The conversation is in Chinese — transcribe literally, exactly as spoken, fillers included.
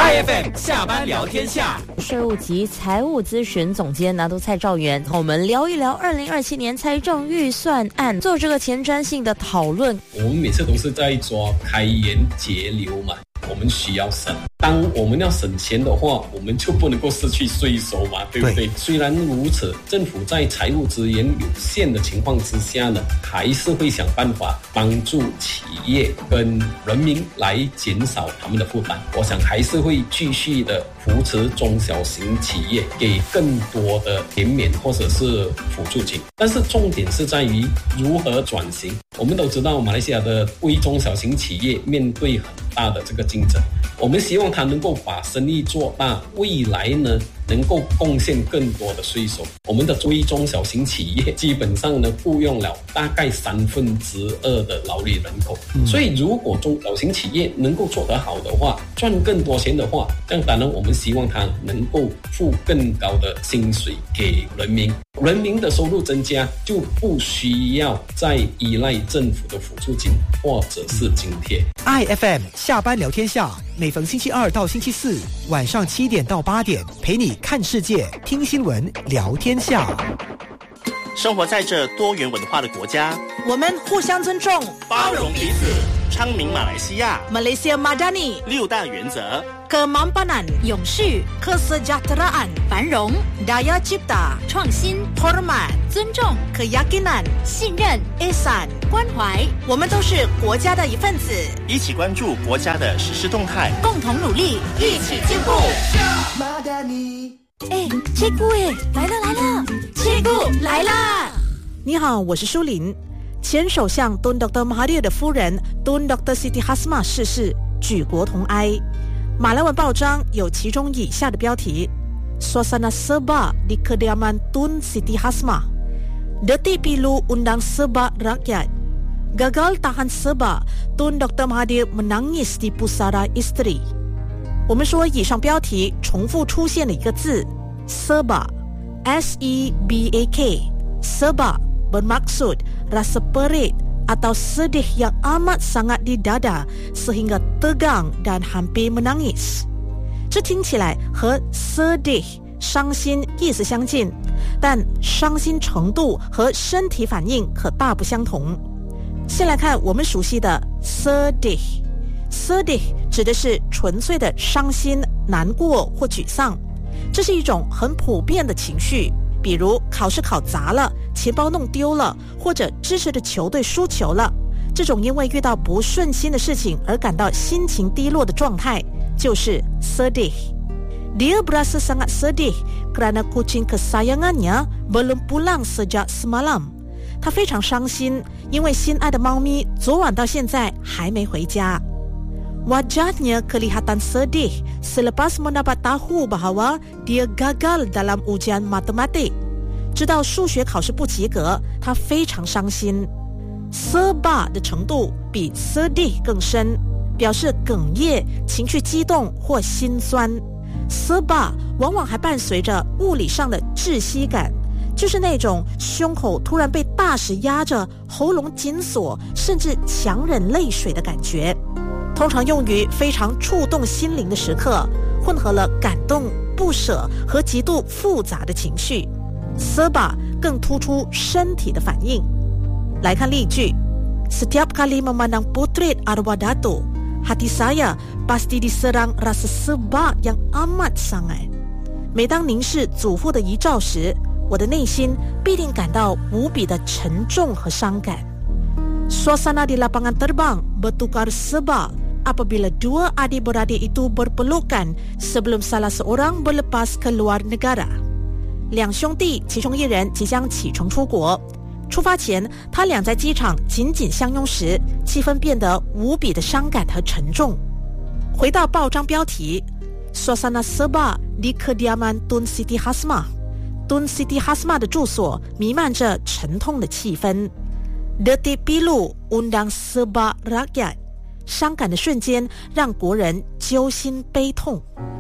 I F M 下班聊天下， 税务及财务咨询总监拿督蔡兆元和我们聊一聊二零二七年财政预算案，做这个前瞻性的讨论。 我们每次都是在抓开源节流嘛，我们需要省。当我们要省钱的话，我们就不能够失去税收嘛，对不对？对。虽然如此，政府在财务资源有限的情况之下呢，还是会想办法帮助企业跟人民来减少他们的负担。我想还是会继续的扶持中小型企业，给更多的减免或者是辅助金。但是重点是在于如何转型。我们都知道，马来西亚的微中小型企业面对很大的这个竞争，我们希望它能够把生意做大，未来呢能够贡献更多的税收。我们的微中小型企业基本上呢雇用了大概三分之二的劳力人口，嗯、所以如果中小型企业能够做得好的话，赚更多钱的话，这样当然我们希望它能够付更高的薪水给人民，人民的收入增加，就不需要再依赖政府的辅助金或者是津贴。 I F M 下班聊天下，每逢星期二到星期四晚上七点到八点，陪你看世界、听新闻、聊天下。 生活在这多元文化的国家， 我们互相尊重， 包容彼此，昌明马来西亚 Malaysia Madani 六大原则 ：Kemampanan 永续、Kesejahteraan 繁荣、Daya Cipta 创新、Hormat 尊重、Keyakinan 信任、Ihsan 关怀。我们都是国家的一份子， 一起关注国家的实施动态， 共同努力，一起进步。哎，Cikgu哎，来了来了，Cikgu来啦！你好，我是舒琳。前首相 Tun Doktor Mahathir 的夫人 Tun Doktor Siti Hasmah 逝世，举国同哀。马来文报章有其中以下的标题：Suasana Serba di kediaman Tun Siti Hasmah, Detik Pilu Undang Serba Rakyat, Gagal tahan serba, Tun Doktor Mahathir menangis di pusara isteri。我们说以上标题重复出现了一个字 Serba S E B A K Serba bermaksud rasa perit atau sedih yang amat sangat di dada sehingga tegang dan hampir menangis。 这听起来和 sedih 伤心意思相近，但伤心程度和身体反应可大不相同。先来看我们熟悉的 sedih。sedih 指的是纯粹的伤心、难过或沮丧，这是一种很普遍的情绪，比如考试考砸了、钱包弄丢了，或者支持的球队输球了。这种因为遇到不顺心的事情而感到心情低落的状态，就是 sedih。 Dia berasa sangat sedih kerana kucing kesayangannya belum pulang sejak semalam。 他非常伤心，因为心爱的猫咪昨晚到现在还没回家。Wajahnya kelihatan sedih selepas mendapat tahu bahawa dia gagal dalam ujian matematik。 知道数学考试不及格，他非常伤心。Serba 的程度比 sedih 更深，表示哽咽、情绪激动或心酸。Serba 往往还伴随着物理上的窒息感，就是那种胸口突然被大石压着，喉咙紧锁，甚至强忍泪水的感觉。通常用于非常触动心灵的时刻，混合了感动、不舍和极度复杂的情绪。Serba 更突出身体的反应。来看例句 Setiap kali memandang portret arwah Dato, hati saya pasti diserang rasa serba yang amat sangat。 每当凝视祖父的遗照时，我的内心必定感到无比的沉重和伤感。 Suasana di lapangan terbang bertukar sebab apabila dua adik-beradik itu berpelukan sebelum salah seorang berlepas ke luar negara。 两兄弟其中一人即将启程出国，出发前他俩在机场紧紧相拥时，气氛变得无比的伤感和沉重。回到报章标题 Suasana serba di kediaman Tun Siti Hasmah， Tun Siti Hasmah 的住所弥漫着沉痛的气氛。 Detik Pilu Undang Serba Rakyat， 伤感的瞬间让国人揪心悲痛。